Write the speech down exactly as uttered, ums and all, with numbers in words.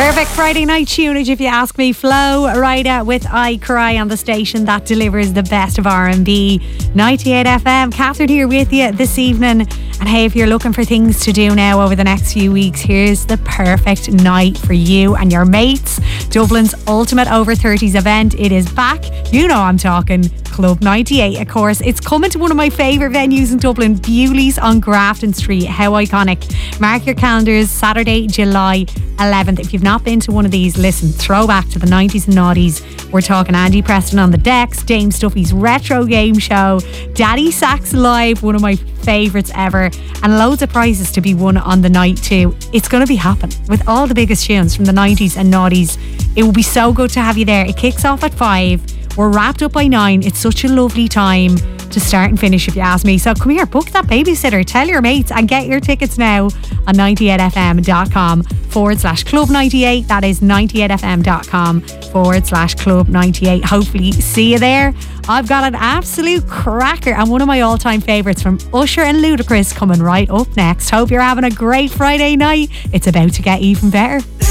Perfect Friday night tunage, if you ask me. Flo Rida with I Cry on the station that delivers the best of R and B. ninety-eight F M. Catherine here with you this evening. And hey, if you're looking for things to do now over the next few weeks, here's the perfect night for you and your mates. Dublin's ultimate over thirties event. It is back. You know I'm talking Club ninety-eight, of course. It's coming to one of my favourite venues in Dublin, Bewley's on Grafton Street. How iconic. Mark your calendars, Saturday, July eleventh. If you've not been to one of these, listen, throwback to the nineties and noughties. We're talking Andy Preston on the decks, Dame Stuffy's retro game show, Daddy Sax Live, one of my favourites ever, and loads of prizes to be won on the night too. It's going to be happening with all the biggest tunes from the nineties and noughties. It will be so good to have you there. It kicks off at five. We're wrapped up by nine. It's such a lovely time to start and finish, if you ask me. So come here, book that babysitter, tell your mates, and get your tickets now on ninety-eight f m dot com forward slash club ninety-eight. That is ninety-eight f m dot com forward slash club ninety-eight. Hopefully see you there. I've got an absolute cracker and one of my all-time favourites from Usher and Ludacris coming right up next. Hope you're having a great Friday night. It's about to get even better.